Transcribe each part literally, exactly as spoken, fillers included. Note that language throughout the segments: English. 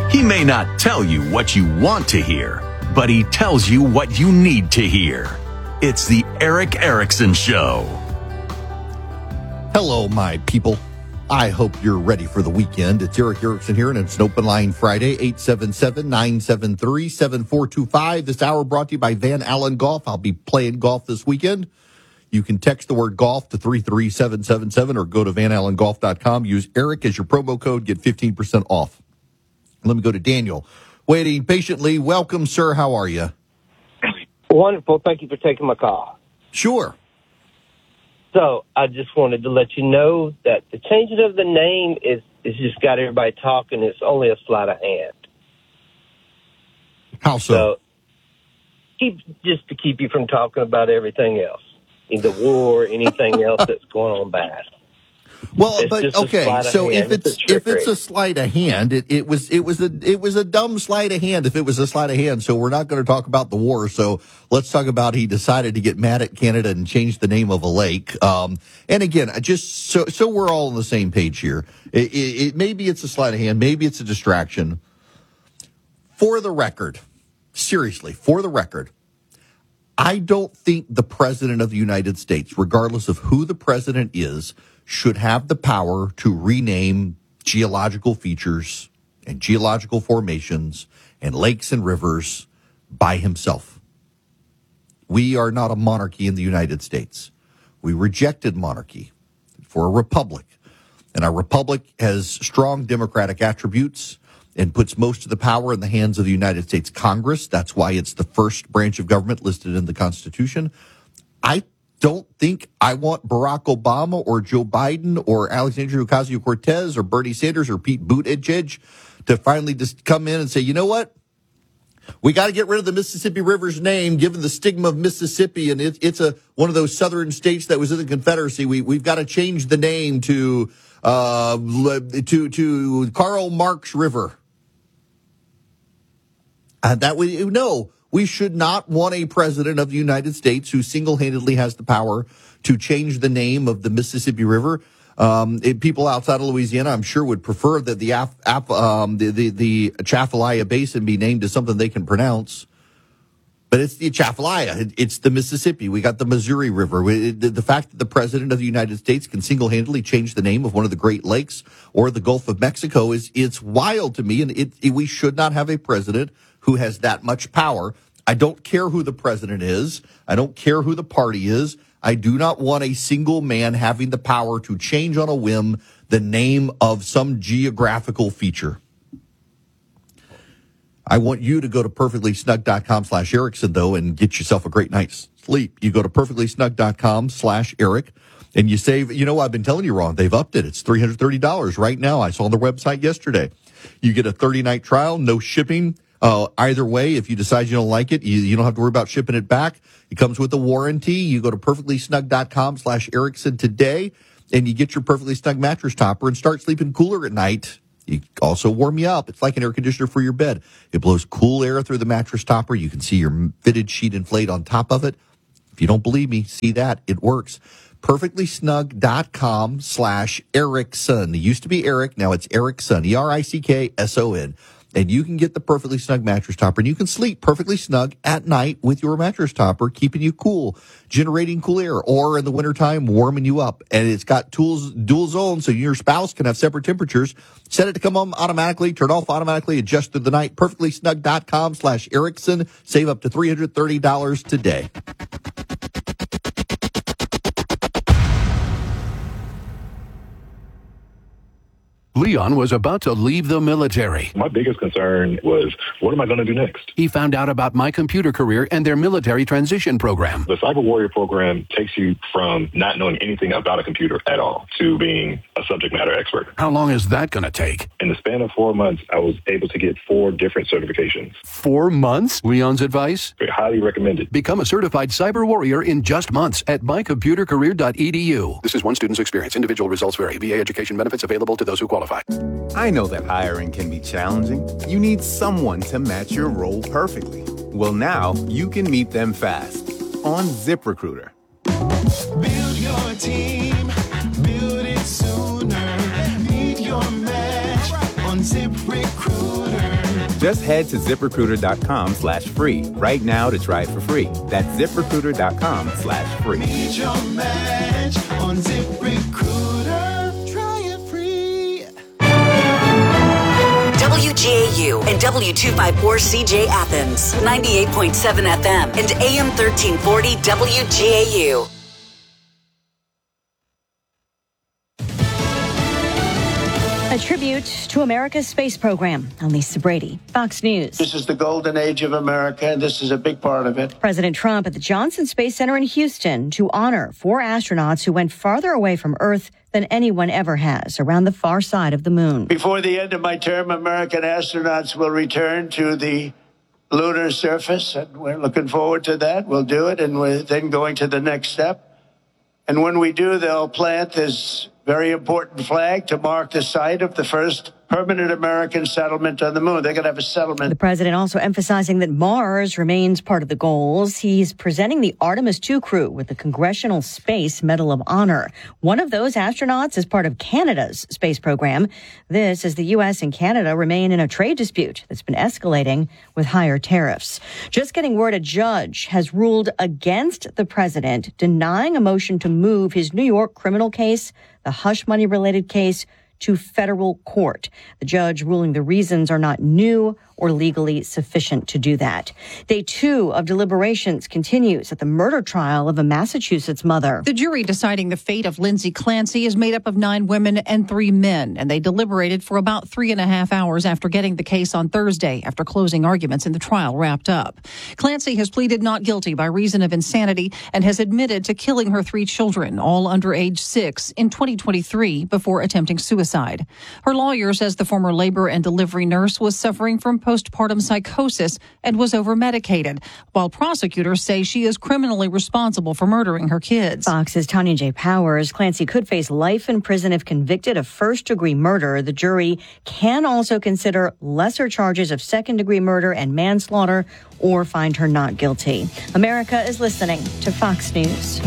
He may not tell you what you want to hear, but he tells you what you need to hear. It's the Erick Erickson Show. Hello, my people. I hope you're ready for the weekend. It's Erick Erickson here, and it's an open line Friday, eight seven seven, nine seven three, seven four two five. This hour brought to you by Van Allen Golf. I'll be playing golf this weekend. You can text the word golf to three three seven seven seven or go to van allen golf dot com. Use Eric as your promo code. Get fifteen percent off. Let me go to Daniel. Waiting patiently. Welcome, sir. How are you? Wonderful. Thank you for taking my call. Sure. So I just wanted to let you know that the changing of the name is, is just got everybody talking. It's only a sleight of hand. How so? So keep, just to keep you from talking about everything else. The war, anything else that's going on bad. Well, it's but okay, so if it's, it's if it's a sleight of hand, it, it was it was a it was a dumb sleight of hand if it was a sleight of hand. So we're not going to talk about the war. So let's talk about he decided to get mad at Canada and change the name of a lake. Um, and again, just so so we're all on the same page here. It, it, it maybe it's a sleight of hand, maybe it's a distraction. For the record, seriously, for the record. I don't think the president of the United States, regardless of who the president is, should have the power to rename geological features and geological formations and lakes and rivers by himself. We are not a monarchy in the United States. We rejected monarchy for a republic. And our republic has strong democratic attributes and puts most of the power in the hands of the United States Congress. That's why it's the first branch of government listed in the Constitution. I don't think I want Barack Obama or Joe Biden or Alexandria Ocasio-Cortez or Bernie Sanders or Pete Buttigieg to finally just come in and say, you know what? We got to get rid of the Mississippi River's name, given the stigma of Mississippi, and it, it's a one of those southern states that was in the Confederacy. We, we've got to change the name to uh, to to Karl Marx River. Uh, that we no, we should not want a president of the United States who single-handedly has the power to change the name of the Mississippi River. Um, it, people outside of Louisiana, I'm sure, would prefer that the Af, Af, um, the, the the Atchafalaya Basin be named as something they can pronounce. But it's the Atchafalaya. It, it's the Mississippi. We got the Missouri River. We, the, the fact that the president of the United States can single-handedly change the name of one of the Great Lakes or the Gulf of Mexico is it's wild to me, and it, it, we should not have a president who has that much power. I don't care who the president is. I don't care who the party is. I do not want a single man having the power to change on a whim the name of some geographical feature. I want you to go to perfectlysnug.com slash Erickson, though, and get yourself a great night's sleep. You go to perfectlysnug.com slash Eric, and you save, you know, I've been telling you wrong. They've upped it. It's three hundred thirty dollars right now. I saw on their website yesterday. You get a thirty-night trial, no shipping. Uh, either way, if you decide you don't like it, you, you don't have to worry about shipping it back. It comes with a warranty. You go to perfectlysnug.com slash Erickson today, and you get your Perfectly Snug mattress topper and start sleeping cooler at night. You also warm you up. It's like an air conditioner for your bed. It blows cool air through the mattress topper. You can see your fitted sheet inflate on top of it. If you don't believe me, see that. It works. perfectlysnug.com slash Erickson. It used to be Eric. Now it's Erickson, E R I C K S O N. And you can get the Perfectly Snug mattress topper, and you can sleep perfectly snug at night with your mattress topper, keeping you cool, generating cool air, or in the wintertime, warming you up. And it's got tools, dual zone, so your spouse can have separate temperatures. Set it to come on automatically, turn off automatically, adjust through the night. perfectlysnug.com slash Erickson. Save up to three hundred thirty dollars today. Leon was about to leave the military. My biggest concern was, what am I going to do next? He found out about My Computer Career and their military transition program. The Cyber Warrior program takes you from not knowing anything about a computer at all to being a subject matter expert. How long is that going to take? In the span of four months, I was able to get four different certifications. Four months? Leon's advice? Very highly recommended. Become a certified Cyber Warrior in just months at my computer career dot e d u. This is one student's experience. Individual results vary. V A education benefits available to those who qualify. I know that hiring can be challenging. You need someone to match your role perfectly. Well, now you can meet them fast on ZipRecruiter. Build your team, build it sooner. Meet your match on ZipRecruiter. Just head to ZipRecruiter.com slash free right now to try it for free. That's ZipRecruiter.com slash free. Need your match on ZipRecruiter. Try it free. W G A U and W two fifty-four C J Athens, ninety-eight point seven F M and A M thirteen forty W G A U. A tribute to America's space program. I'm Lisa Brady, Fox News. This is the golden age of America, and this is a big part of it. President Trump at the Johnson Space Center in Houston to honor four astronauts who went farther away from Earth than anyone ever has, around the far side of the moon. Before the end of my term, American astronauts will return to the lunar surface, and we're looking forward to that. We'll do it, and we're then going to the next step. And when we do, they'll plant this very important flag to mark the site of the first permanent American settlement on the moon. They're going to have a settlement. The president also emphasizing that Mars remains part of the goals. He's presenting the Artemis two crew with the Congressional Space Medal of Honor. One of those astronauts is part of Canada's space program. This as the U S and Canada remain in a trade dispute that's been escalating with higher tariffs. Just getting word, a judge has ruled against the president, denying a motion to move his New York criminal case, the hush money related case, to federal court. The judge ruling the reasons are not new or legally sufficient to do that. Day two of deliberations continues at the murder trial of a Massachusetts mother. The jury deciding the fate of Lindsay Clancy is made up of nine women and three men, and they deliberated for about three and a half hours after getting the case on Thursday, after closing arguments in the trial wrapped up. Clancy has pleaded not guilty by reason of insanity and has admitted to killing her three children, all under age six, in twenty twenty-three before attempting suicide. Her lawyer says the former labor and delivery nurse was suffering from postpartum psychosis and was over-medicated, while prosecutors say she is criminally responsible for murdering her kids. Fox's Tanya J. Powers. Clancy could face life in prison if convicted of first-degree murder. The jury can also consider lesser charges of second-degree murder and manslaughter or find her not guilty. America is listening to Fox News.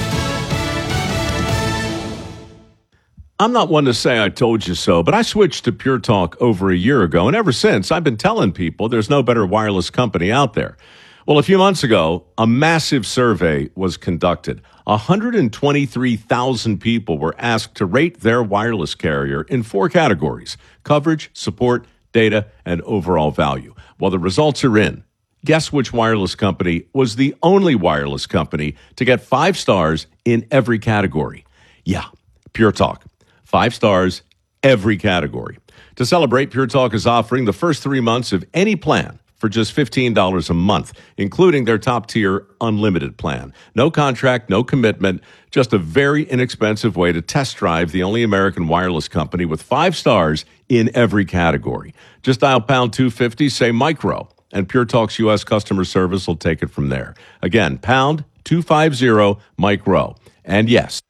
I'm not one to say I told you so, but I switched to Pure Talk over a year ago, and ever since, I've been telling people there's no better wireless company out there. Well, a few months ago, a massive survey was conducted. one hundred twenty-three thousand people were asked to rate their wireless carrier in four categories: coverage, support, data, and overall value. Well, the results are in. Guess which wireless company was the only wireless company to get five stars in every category? Yeah, Pure Talk. Five stars, every category. To celebrate, Pure Talk is offering the first three months of any plan for just fifteen dollars a month, including their top-tier unlimited plan. No contract, no commitment, just a very inexpensive way to test drive the only American wireless company with five stars in every category. Just dial pound two fifty, say micro, and Pure Talk's U S customer service will take it from there. Again, pound two fifty, micro. And yes.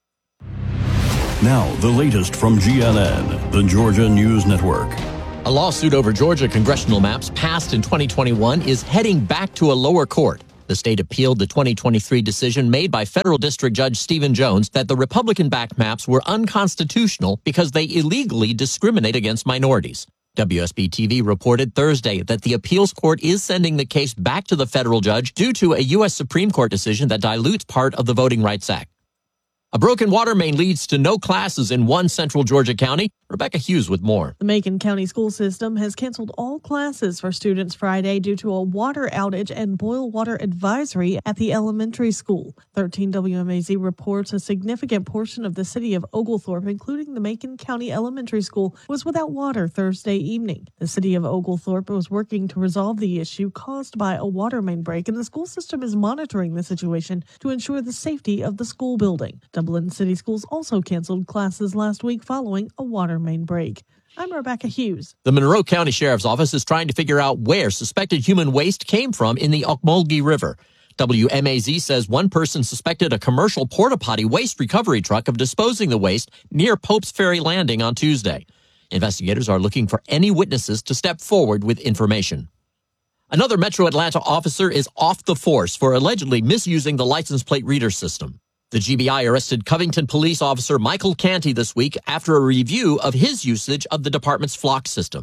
Now, the latest from G N N, the Georgia News Network. A lawsuit over Georgia congressional maps passed in twenty twenty-one is heading back to a lower court. The state appealed the twenty twenty-three decision made by federal district judge Stephen Jones that the Republican-backed maps were unconstitutional because they illegally discriminate against minorities. W S B T V reported Thursday that the appeals court is sending the case back to the federal judge due to a U S Supreme Court decision that dilutes part of the Voting Rights Act. A broken water main leads to no classes in one central Georgia county. Rebecca Hughes with more. The Macon County school system has canceled all classes for students Friday due to a water outage and boil water advisory at the elementary school. thirteen W M A Z reports a significant portion of the city of Oglethorpe, including the Macon County Elementary School, was without water Thursday evening. The city of Oglethorpe was working to resolve the issue caused by a water main break, and the school system is monitoring the situation to ensure the safety of the school building. Dublin City Schools also canceled classes last week following a water main break. I'm Rebecca Hughes. The Monroe County Sheriff's Office is trying to figure out where suspected human waste came from in the Ocmulgee River. W M A Z says one person suspected a commercial porta-potty waste recovery truck of disposing the waste near Pope's Ferry Landing on Tuesday. Investigators are looking for any witnesses to step forward with information. Another Metro Atlanta officer is off the force for allegedly misusing the license plate reader system. The G B I arrested Covington police officer Michael Canty this week after a review of his usage of the department's Flock system.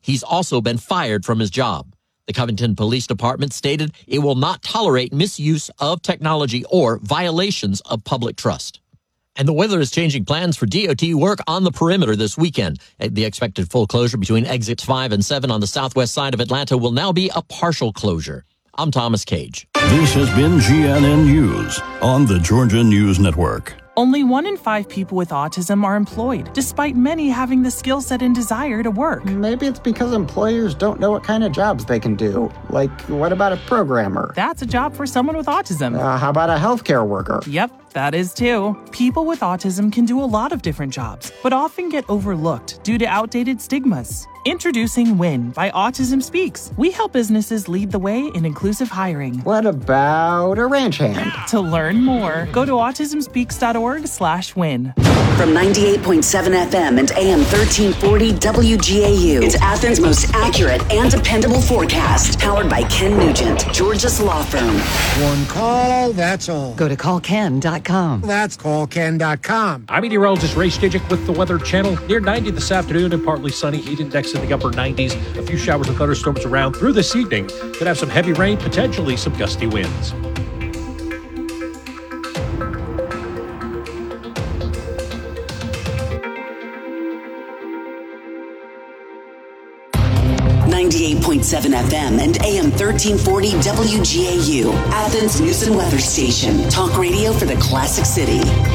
He's also been fired from his job. The Covington Police Department stated it will not tolerate misuse of technology or violations of public trust. And the weather is changing plans for D O T work on the perimeter this weekend. The expected full closure between exits five and seven on the southwest side of Atlanta will now be a partial closure. I'm Thomas Cage. This has been G N N News on the Georgia News Network. Only one in five people with autism are employed, despite many having the skill set and desire to work. Maybe it's because employers don't know what kind of jobs they can do. Like, what about a programmer? That's a job for someone with autism. Uh, how about a healthcare worker? Yep, that is too. People with autism can do a lot of different jobs, but often get overlooked due to outdated stigmas. Introducing WIN by Autism Speaks. We help businesses lead the way in inclusive hiring. What about a ranch hand? To learn more, go to autism speaks dot org slash win. From ninety-eight point seven F M and A M thirteen forty W G A U, it's Athens' most accurate and dependable forecast. Powered by Ken Nugent, Georgia's law firm. One call, that's all. Go to call ken dot com. That's call ken dot com. I'm meteorologist Ray Stijic with the Weather Channel. Near ninety this afternoon and partly sunny. Heat index in the upper nineties. A few showers and thunderstorms around through this evening. Could have some heavy rain, potentially some gusty winds. ninety-eight point seven F M and A M thirteen forty W G A U, Athens News and Weather Station. Talk radio for the Classic City.